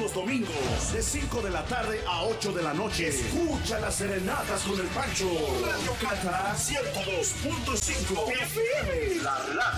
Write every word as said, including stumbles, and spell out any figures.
los domingos, de cinco de la tarde a ocho de la noche. Escucha las serenatas con el Pancho. Radio Cata ciento dos punto cinco F M. La radio